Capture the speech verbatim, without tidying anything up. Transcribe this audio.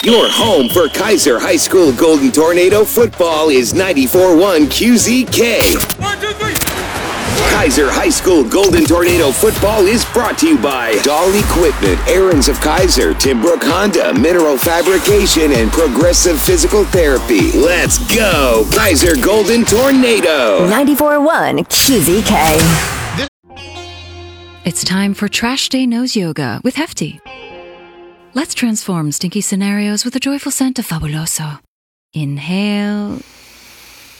Your home for Kaiser High School Golden Tornado football is ninety-four point one Q Z K. One, two, three. Kaiser High School Golden Tornado football is brought to you by Dahl Equipment, Aaron's of Kaiser, Timbrook Honda, Mineral Fabrication, and Progressive Physical Therapy. Let's go, Kaiser Golden Tornado. ninety-four point one Q Z K. It's time for Trash Day Nose Yoga with Hefty. Let's transform stinky scenarios with the joyful scent of Fabuloso. Inhale,